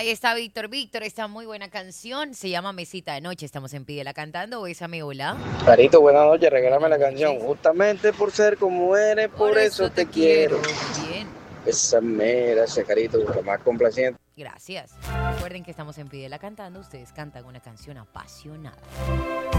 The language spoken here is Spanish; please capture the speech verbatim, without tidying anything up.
Ahí está Víctor. Víctor, esta muy buena canción. Se llama Mesita de Noche. Estamos en Pídela Cantando. Bésame, hola. Carito, buenas noches, regálame Buenas la canción. noches. Justamente por ser como eres, Por por eso eso te te quiero. quiero. Muy bien. Esa mera, ese carito, lo más complaciente. Gracias. Recuerden que estamos en Pídela Cantando. Ustedes cantan una canción apasionada.